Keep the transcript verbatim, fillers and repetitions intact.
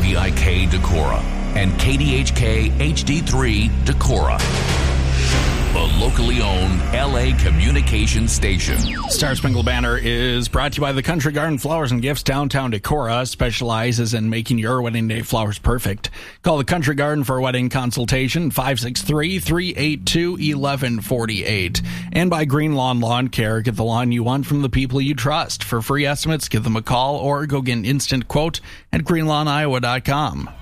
D I K Decorah and K D H K H D three Decorah, the locally owned L A communications station. Star Spangled Banner is brought to you by the Country Garden Flowers and Gifts. Downtown Decorah specializes in making your wedding day flowers perfect. Call the Country Garden for a wedding consultation, five six three, three eight two, one one four eight. And by Green Lawn Lawn Care. Get the lawn you want from the people you trust. For free estimates, give them a call or go get an instant quote at green lawn iowa dot com.